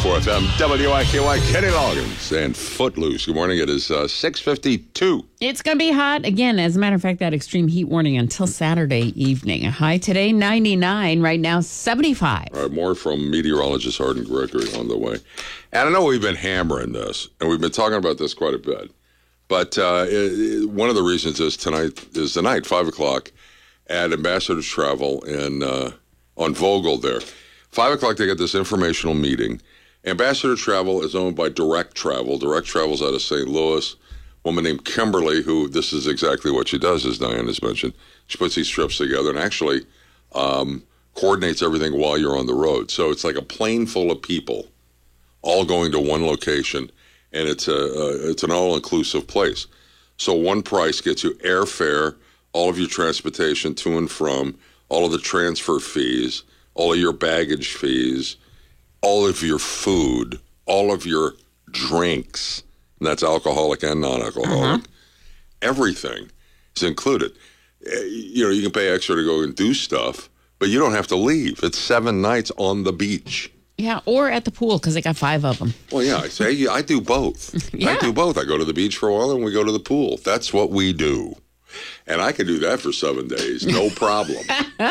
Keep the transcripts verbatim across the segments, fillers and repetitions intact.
ninety-four F M, W I K Y, Kenny Loggins and Footloose. Good morning. It is uh, six fifty-two. It's going to be hot again. As a matter of fact, that extreme heat warning until Saturday evening. A high today, ninety-nine. Right now, seventy-five. All right, more from meteorologist Hardin Gregory on the way. And I know we've been hammering this, and we've been talking about this quite a bit. But uh, it, it, one of the reasons is tonight is the night, five o'clock, at Ambassador's Travel in uh, on Vogel there. five o'clock, they get this informational meeting. Ambassador Travel is owned by Direct Travel. Direct Travel's out of Saint Louis. A woman named Kimberly, who this is exactly what she does, as Diane has mentioned. She puts these trips together and actually um, coordinates everything while you're on the road. So it's like a plane full of people all going to one location, and it's a, a it's an all-inclusive place. So one price gets you airfare, all of your transportation to and from, all of the transfer fees, all of your baggage fees, all of your food, all of your drinks, and that's alcoholic and non-alcoholic. Uh-huh. Everything is included. You know, you can pay extra to go and do stuff, but you don't have to leave. It's seven nights on the beach. Yeah, or at the pool, because they got five of them. Well, yeah, I say I do both. Yeah. I do both. I go to the beach for a while, and we go to the pool. That's what we do. And I can do that for seven days, no problem.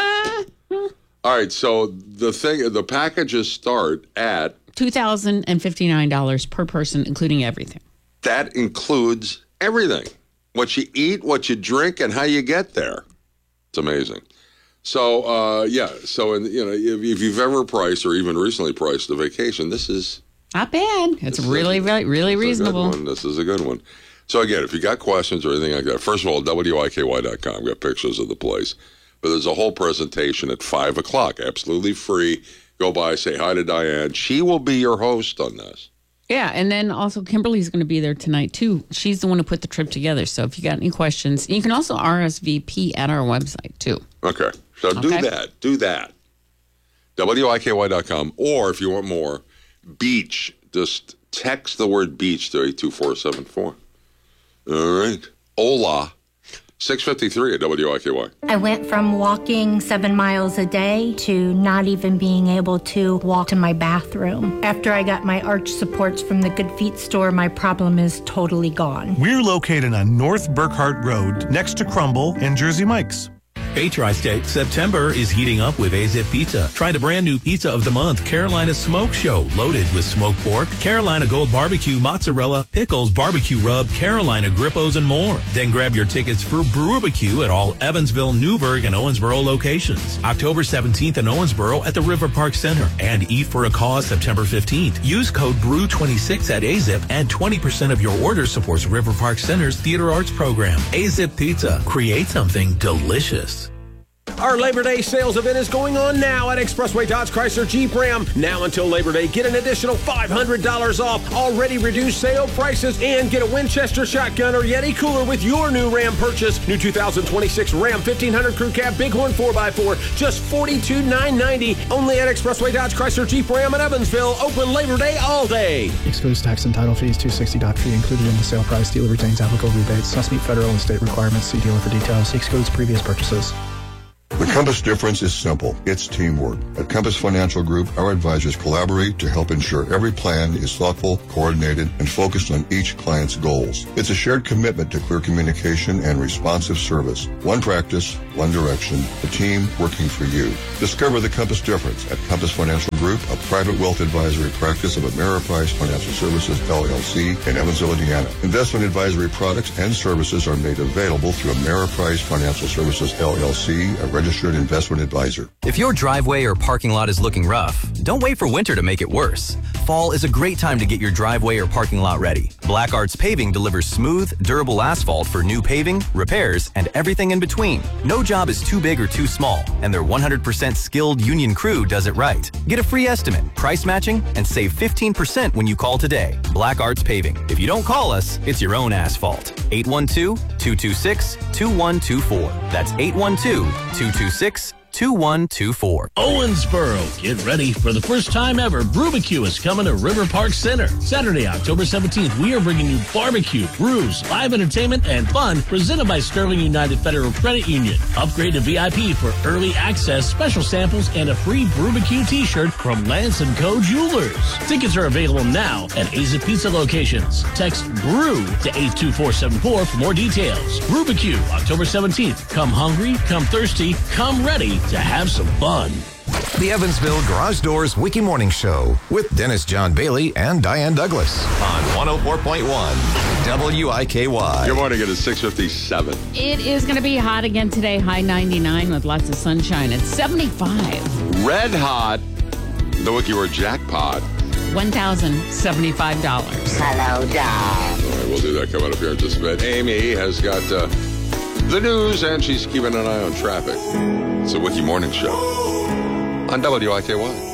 All right, so the thing, the packages start at two thousand fifty-nine dollars per person, including everything. That includes everything. What you eat, what you drink, and how you get there. It's amazing. So, uh, yeah, so, in, you know, if, if you've ever priced or even recently priced a vacation, this is... Not bad. It's really, really, really reasonable. This is a good one. So, again, if you got questions or anything like that, first of all, W I K Y dot com. Got pictures of the place. But there's a whole presentation at five o'clock, absolutely free. Go by, say hi to Diane. She will be your host on this. Yeah, and then also Kimberly's going to be there tonight, too. She's the one who put the trip together. So if you got any questions, you can also R S V P at our website, too. Okay. So do okay. that. Do that. W I K Y dot com. Or if you want more, beach. Just text the word beach to eight two four seven four. All right. Hola. six fifty-three at W I K Y. I went from walking seven miles a day to not even being able to walk to my bathroom. After I got my arch supports from the Good Feet store, my problem is totally gone. We're located on North Burkhart Road, next to Crumble and Jersey Mike's. Hey, Tri-State, September is heating up with A-Zip Pizza. Try the brand new pizza of the month, Carolina Smoke Show, loaded with smoked pork, Carolina Gold Barbecue, mozzarella, pickles, barbecue rub, Carolina Grippos, and more. Then grab your tickets for Brewbarbecue at all Evansville, Newburgh, and Owensboro locations. October seventeenth in Owensboro at the River Park Center. And Eat for a Cause September fifteenth. Use code B R E W twenty-six at A-Zip and twenty percent of your order supports River Park Center's Theater Arts program. A-Zip Pizza. Create something delicious. Our Labor Day sales event is going on now at Expressway Dodge Chrysler Jeep Ram. Now until Labor Day, get an additional five hundred dollars off already reduced sale prices and get a Winchester shotgun or Yeti cooler with your new Ram purchase. New two thousand twenty-six Ram fifteen hundred Crew Cab Bighorn four by four, just forty-two thousand nine hundred ninety dollars. Only at Expressway Dodge Chrysler Jeep Ram in Evansville. Open Labor Day all day. Excludes tax and title fees. two hundred sixty dollars fee included in the sale price. Dealer retains applicable rebates. Must meet federal and state requirements. See dealer for details. Excludes previous purchases. The Compass difference is simple. It's teamwork. At Compass Financial Group, our advisors collaborate to help ensure every plan is thoughtful, coordinated, and focused on each client's goals. It's a shared commitment to clear communication and responsive service. One practice, one direction, a team working for you. Discover the Compass difference at Compass Financial Group, a private wealth advisory practice of Ameriprise Financial Services, L L C, in Evansville, Indiana. Investment advisory products and services are made available through Ameriprise Financial Services, L L C, a registered investment advisor. If your driveway or parking lot is looking rough, don't wait for winter to make it worse. Fall is a great time to get your driveway or parking lot ready. Black Arts Paving delivers smooth, durable asphalt for new paving, repairs, and everything in between. No job is too big or too small, and their one hundred percent skilled union crew does it right. Get a free estimate, price matching, and save fifteen percent when you call today. Black Arts Paving. If you don't call us, it's your own asphalt. eight one two, two two six, two one two four. That's eight one two, two two six, two one two four. Owensboro, get ready for the first time ever. Brubacue is coming to River Park Center. Saturday, October seventeenth, we are bringing you barbecue, brews, live entertainment, and fun presented by Sterling United Federal Credit Union. Upgrade to V I P for early access, special samples, and a free Brubacue t-shirt from Lance and Co. Jewelers. Tickets are available now at Aza Pizza locations. Text BREW to eight two four seven four for more details. Brubacue, October seventeenth. Come hungry, come thirsty, come ready to have some fun. The Evansville Garage Doors Wiki Morning Show with Dennis John Bailey and Diane Douglas on one oh four point one W I K Y. Good morning. It is six fifty-seven. It is going to be hot again today. High ninety-nine with lots of sunshine. It's seventy-five. Red hot. The wiki word jackpot. one thousand seventy-five dollars. Hello, Dad. All right, we'll do that coming up here in just a bit. Amy has got uh, the news, and she's keeping an eye on traffic. It's a Wiki Morning Show on W I K Y.